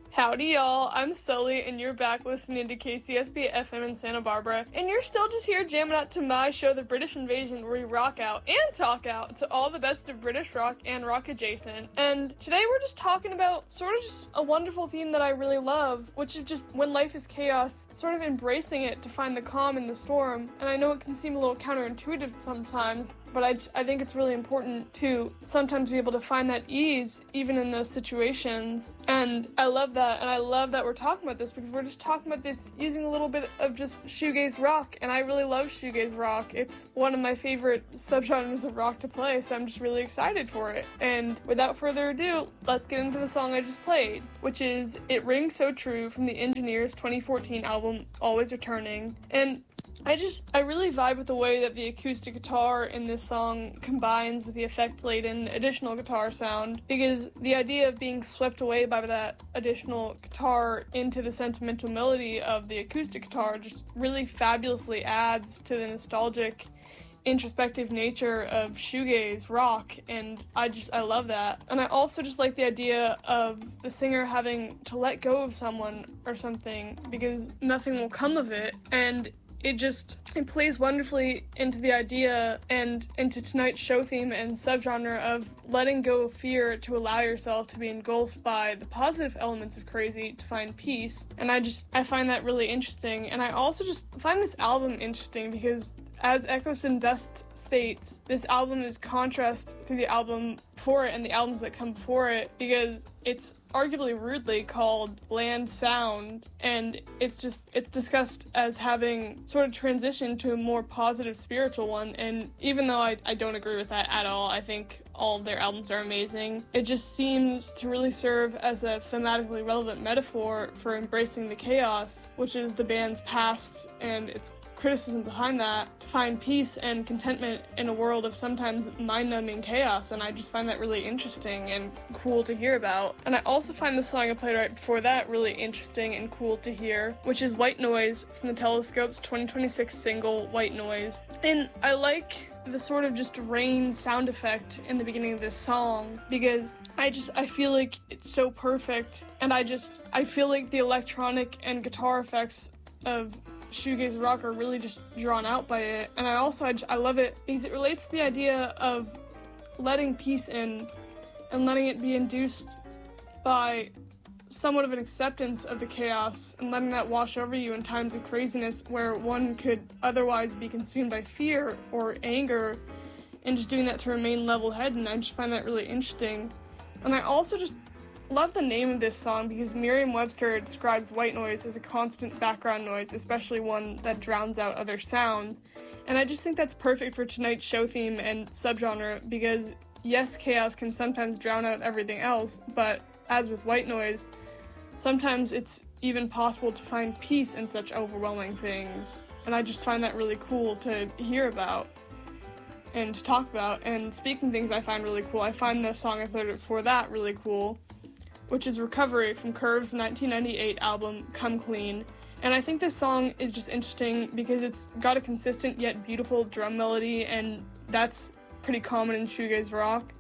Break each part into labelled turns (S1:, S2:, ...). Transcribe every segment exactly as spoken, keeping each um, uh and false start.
S1: Howdy y'all, I'm Sully and you're back listening to K C S B F M in Santa Barbara, and you're still just here jamming out to my show, The British Invasion, where we rock out and talk out to all the best of British rock and rock adjacent. And today we're just talking about sort of just a wonderful theme that I really love, which is just when life is chaos, sort of embracing it to find the calm in the storm. And I know it can seem a little counterintuitive sometimes, but I, I think it's really important to sometimes be able to find that ease even in those situations. And I love that, and I love that we're talking about this because we're just talking about this using a little bit of just shoegaze rock, and I really love shoegaze rock. It's one of my favorite subgenres of rock to play, so I'm just really excited for it. And without further ado, let's get into the song I just played, which is It Rings So True from the Engineers twenty fourteen album Always Returning. And I just, I really vibe with the way that the acoustic guitar in this song combines with the effect-laden additional guitar sound, because the idea of being swept away by that additional guitar into the sentimental melody of the acoustic guitar just really fabulously adds to the nostalgic, introspective nature of shoegaze rock, and I just, I love that. And I also just like the idea of the singer having to let go of someone or something because nothing will come of it, and it just, it plays wonderfully into the idea and into tonight's show theme and subgenre of letting go of fear to allow yourself to be engulfed by the positive elements of crazy to find peace. And I just, I find that really interesting. And I also just find this album interesting because, as Echoes and Dust states, this album is contrast to the album before it and the albums that come before it, because it's arguably rudely called bland sound, and it's just, it's discussed as having sort of transitioned to a more positive spiritual one. And even though I, I don't agree with that at all, I think all of their albums are amazing, it just seems to really serve as a thematically relevant metaphor for embracing the chaos, which is the band's past and its criticism behind that, to find peace and contentment in a world of sometimes mind-numbing chaos. And I just find that really interesting and cool to hear about. And I also find the song I played right before that really interesting and cool to hear, which is White Noise from the Telescope's twenty twenty-six single White Noise. And I like the sort of just rain sound effect in the beginning of this song because I just, I feel like it's so perfect, and I just, I feel like the electronic and guitar effects of shoegaze rock are really just drawn out by it. And I also, I, I love it because it relates to the idea of letting peace in and letting it be induced by somewhat of an acceptance of the chaos and letting that wash over you in times of craziness where one could otherwise be consumed by fear or anger, and just doing that to remain level-headed. And I just find that really interesting. And I also just love the name of this song because Merriam-Webster describes white noise as a constant background noise, especially one that drowns out other sounds. And I just think that's perfect for tonight's show theme and subgenre because, yes, chaos can sometimes drown out everything else, but as with white noise, sometimes it's even possible to find peace in such overwhelming things. And I just find that really cool to hear about and to talk about. And speaking of things I find really cool, I find the song I played before that really cool, which is Recovery from Curve's nineteen ninety-eight album Come Clean. And I think this song is just interesting because it's got a consistent yet beautiful drum melody, and that's pretty common in shoegaze rock.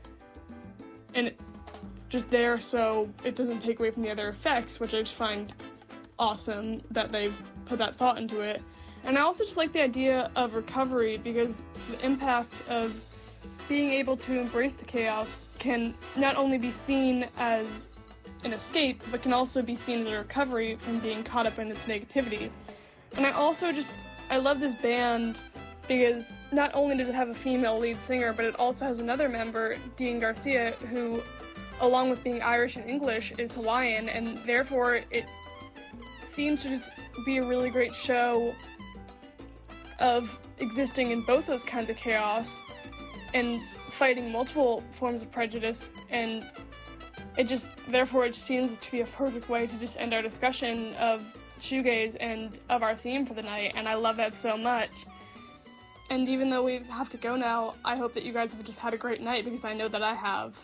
S1: And it's just there so it doesn't take away from the other effects, which I just find awesome that they've put that thought into it. And I also just like the idea of recovery because the impact of being able to embrace the chaos can not only be seen as an escape, but can also be seen as a recovery from being caught up in its negativity. And I also just, I love this band because not only does it have a female lead singer, but it also has another member, Dean Garcia, who, along with being Irish and English, is Hawaiian, and therefore it seems to just be a really great show of existing in both those kinds of chaos and fighting multiple forms of prejudice. And it just, therefore, it seems to be a perfect way to just end our discussion of shoegaze and of our theme for the night, and I love that so much. And even though we have to go now, I hope that you guys have just had a great night, because I know that I have.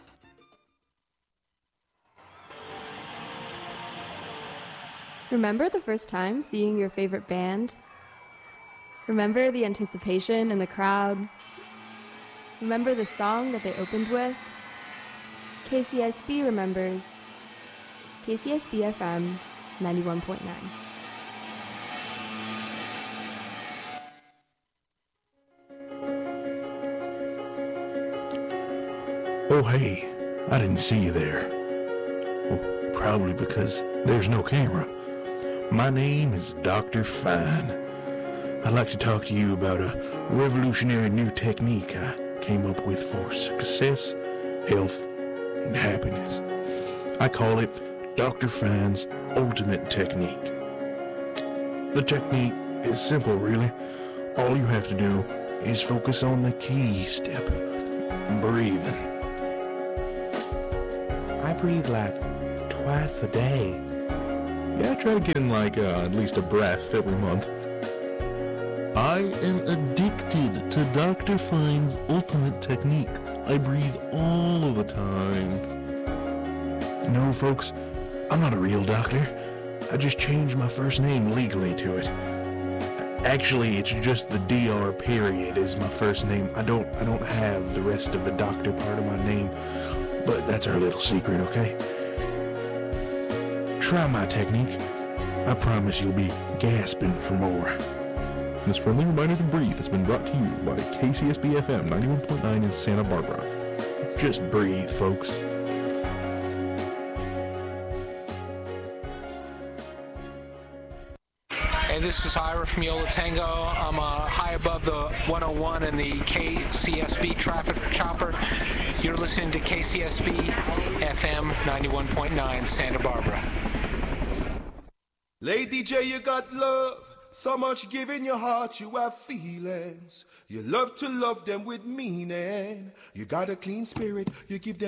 S2: Remember the first time seeing your favorite band? Remember the anticipation in the crowd? Remember the song that they opened with? K C S B remembers. K C S B F M ninety-one point nine.
S3: Oh, hey, I didn't see you there. Well, probably because there's no camera. My name is Doctor Fine. I'd like to talk to you about a revolutionary new technique I came up with for success, health, and happiness. I call it Doctor Fine's Ultimate Technique. The technique is simple, really. All you have to do is focus on the key step, breathing. I breathe like twice a day. Yeah, I try to get in like uh, at least a breath every month. I am addicted to Doctor Fine's Ultimate Technique. I breathe all of the time. No, folks, I'm not a real doctor. I just changed my first name legally to it. Actually, it's just the D R period is my first name. I don't I don't have the rest of the doctor part of my name. But that's our little secret, okay? Try my technique. I promise you'll be gasping for more.
S4: This friendly reminder to breathe has been brought to you by K C S B F M ninety-one point nine in Santa Barbara.
S3: Just breathe, folks.
S5: Hey, this is Ira from Yola Tango. I'm uh, high above the one oh one in the K C S B traffic chopper. You're listening to K C S B F M ninety-one point nine Santa Barbara.
S6: Lady J, you got love, so much give in your heart, you have feelings. You love to love them with meaning. You got a clean spirit, you give them